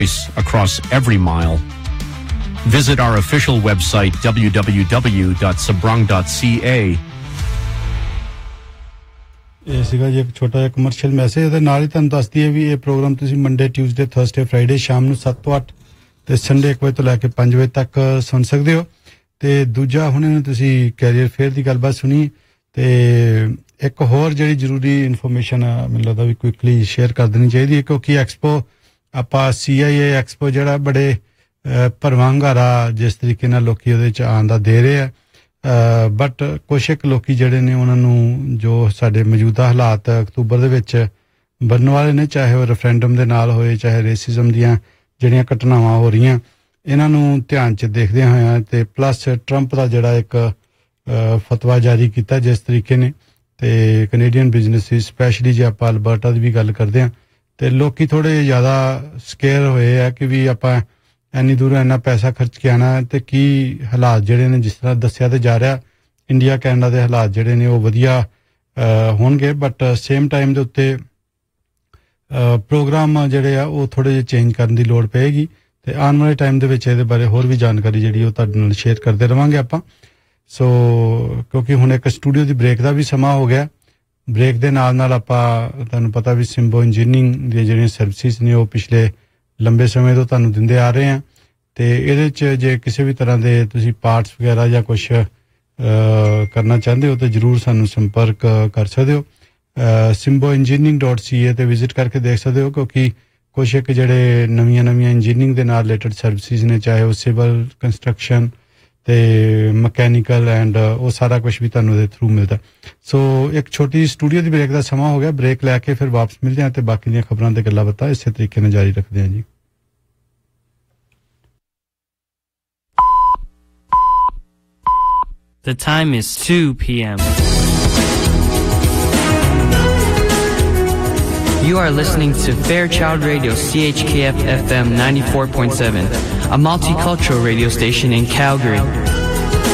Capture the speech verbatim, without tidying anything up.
across every mile. Visit our official website w w w dot sabrang dot c a. ਇਹ ਸੀਗਾ ਜੀ ਇੱਕ ਛੋਟਾ ਜਿਹਾ ਕਮਰਸ਼ੀਅਲ ਮੈਸੇਜ ਇਹਦੇ ਨਾਲ ਹੀ ਤੁਹਾਨੂੰ ਦੱਸ ਦਈਏ ਵੀ ਇਹ ਪ੍ਰੋਗਰਾਮ ਤੁਸੀਂ ਮੰਡੇ ਟਿਊਜ਼ਡੇ ਥਰਸਡੇ ਫਰਾਈਡੇ ਸ਼ਾਮ ਨੂੰ ਸੱਤ ਤੋਂ ਅੱਠ ਤੇ ਸੰਡੇ ਇੱਕ ਵਜੇ ਤੋਂ ਲੈ ਕੇ ਪੰਜ ਵਜੇ ਤੱਕ ਸੁਣ ਸਕਦੇ ਹੋ ਤੇ ਦੂਜਾ ਹੁਣ ਇਹਨੂੰ ਤੁਸੀਂ ਕੈਰੀਅਰ ਫੇਅਰ ਦੀ ਗੱਲਬਾਤ ਸੁਣੀ ਤੇ ਇੱਕ ਹੋਰ ਜਿਹੜੀ ਜ਼ਰੂਰੀ ਇਨਫੋਰਮੇਸ਼ਨ ਮੈਨੂੰ ਲੱਗਦਾ ਵੀ ਕੁਇਕਲੀ ਸ਼ੇਅਰ ਕਰ ਦੇਣੀ ਚਾਹੀਦੀ ਹੈ ਕਿਉਂਕਿ ਐਕਸਪੋ ਆਪਾਂ ਸੀ ਆਈ ਏ ਐਕਸਪੋ ਜਿਹੜਾ ਬੜੇ ਭਰਵਾਂਗਾਰਾ ਜਿਸ ਤਰੀਕੇ ਨਾਲ ਲੋਕੀ ਉਹਦੇ ਚ ਆਉਣ ਦਾ ਦੇ ਰਹੇ ਆ ਬਟ ਕੁਛ ਇੱਕ ਲੋਕੀ ਜਿਹੜੇ ਨੇ ਉਹਨਾਂ ਨੂੰ ਜੋ ਸਾਡੇ ਮੌਜੂਦਾ ਹਾਲਾਤ ਅਕਤੂਬਰ ਦੇ ਵਿੱਚ ਬਣਨ ਵਾਲੇ ਨੇ ਚਾਹੇ ਉਹ ਰੈਫਰੈਂਡਮ ਦੇ ਨਾਲ ਹੋਏ ਚਾਹੇ ਰੇਸਿਜ਼ਮ ਦੀਆਂ ਜਿਹੜੀਆਂ ਘਟਨਾਵਾਂ ਹੋ ਰਹੀਆਂ ਇਹਨਾਂ ਨੂੰ ਧਿਆਨ 'ਚ ਦੇਖਦਿਆਂ ਹੋਇਆਂ ਤੇ ਪਲੱਸ ਟਰੰਪ ਦਾ ਜਿਹੜਾ ਇੱਕ ਫਤਵਾ ਜਾਰੀ ਕੀਤਾ ਜਿਸ ਤਰੀਕੇ ਨੇ ਤੇ ਕੈਨੇਡੀਅਨ ਬਿਜ਼ਨਸ ਸਪੈਸ਼ਲੀ ਜੇ ਆਪਾਂ ਅਲਬਰਟਾ ਦੀ ਵੀ ਗੱਲ ਕਰਦੇ ਹਾਂ ਤੇ ਲੋਕੀ ਥੋੜੇ ਜ਼ਿਆਦਾ ਸਕੇਅਰ ਹੋਏ ਆ ਕਿ ਵੀ ਆਪਾਂ ਇੰਨੀ ਦੂਰੋਂ ਇੰਨਾ ਪੈਸਾ ਖਰਚ ਕੇ ਆਉਣਾ ਤੇ ਕੀ ਹਾਲਾਤ ਜਿਹੜੇ ਨੇ ਜਿਸ ਤਰ੍ਹਾਂ ਦੱਸਿਆ ਤੇ ਜਾ ਰਿਹਾ ਇੰਡੀਆ ਕੈਨੇਡਾ ਦੇ ਹਾਲਾਤ ਜਿਹੜੇ ਨੇ ਉਹ ਵਧੀਆ ਹੋਣਗੇ ਬਟ ਸੇਮ ਟਾਈਮ ਦੇ ਉੱਤੇ ਪ੍ਰੋਗਰਾਮ ਜਿਹੜੇ ਆ ਉਹ ਥੋੜੇ ਜਿਹੇ ਚੇਂਜ ਕਰਨ ਦੀ ਲੋੜ ਪਏਗੀ ਤੇ ਆਉਣ ਵਾਲੇ ਟਾਈਮ ਦੇ ਵਿੱਚ ਇਹਦੇ ਬਾਰੇ ਹੋਰ ਵੀ ਜਾਣਕਾਰੀ ਜਿਹੜੀ ਉਹ ਤੁਹਾਡੇ ਨਾਲ ਸ਼ੇਅਰ ਕਰਦੇ ਰਵਾਂਗੇ ਆਪਾਂ ਸੋ ਕਿਉਂਕਿ ਹੁਣ ਇੱਕ ਸਟੂਡੀਓ ਦੀ ਬ੍ਰੇਕ ਦਾ ਵੀ ਸਮਾਂ ਹੋ ਗਿਆ ਬ੍ਰੇਕ ਦੇ ਨਾਲ ਨਾਲ ਆਪਾਂ ਤੁਹਾਨੂੰ ਪਤਾ ਵੀ ਸਿੰਬੋ ਇੰਜੀਨੀਅਰਿੰਗ ਦੀਆਂ ਜਿਹੜੀਆਂ ਸਰਵਿਸਿਜ਼ ਨੇ ਉਹ ਪਿਛਲੇ ਲੰਬੇ ਸਮੇਂ ਤੋਂ ਤੁਹਾਨੂੰ ਦਿੰਦੇ ਆ ਰਹੇ ਆ ਤੇ ਇਹਦੇ 'ਚ ਜੇ ਕਿਸੇ ਵੀ ਤਰ੍ਹਾਂ ਦੇ ਤੁਸੀਂ ਪਾਰਟਸ ਵਗੈਰਾ ਜਾਂ ਕੁਛ ਕਰਨਾ ਚਾਹੁੰਦੇ ਹੋ ਤਾਂ ਜ਼ਰੂਰ ਸਾਨੂੰ ਸੰਪਰਕ ਕਰ ਸਕਦੇ ਹੋ ਸਿੰਬੋ ਇੰਜੀਨੀਅਰਿੰਗ ਡਾਟ ਸੀ ਏ ਤੇ ਵਿਜ਼ਿਟ ਕਰਕੇ ਦੇਖ ਸਕਦੇ ਹੋ ਕਿਉਂਕਿ ਕੁਛ ਇੱਕ ਜਿਹੜੇ ਨਵੀਆਂ ਨਵੀਆਂ ਇੰਜੀਨੀਅਰਿੰਗ ਦੇ ਨਾਲ ਰਿਲੇਟਡ ਸਰਵਿਸਿਜ਼ ਨੇ ਚਾਹੇ ਉਹ ਸਿਵਲ ਕੰਸਟਰਕਸ਼ਨ ਤੇ ਮਕੈਨੀਕਲ ਐਂਡ ਉਹ ਸਾਰਾ ਕੁਝ ਵੀ ਤੁਹਾਨੂੰ ਉਹਦੇ ਥਰੂ ਮਿਲਦਾ ਸੋ ਇੱਕ ਛੋਟੀ ਸਟੂਡੀਓ ਦੀ ਬ੍ਰੇਕ ਦਾ ਸਮਾਂ ਹੋ ਗਿਆ ਬ੍ਰੇਕ ਲੈ ਕੇ ਫਿਰ ਵਾਪਸ ਮਿਲਦੇ ਹਾਂ ਤੇ ਬਾਕੀ ਦੀਆਂ ਖਬਰਾਂ ਤੇ ਗੱਲਾਂ ਬਾਤਾਂ ਇਸੇ ਤਰੀਕੇ ਨਾਲ ਜਾਰੀ ਰੱਖਦੇ ਹਾਂ ਜੀ The time is two p m You are listening to Fairchild Radio C H K F F M ninety-four point seven, a multicultural radio station in Calgary.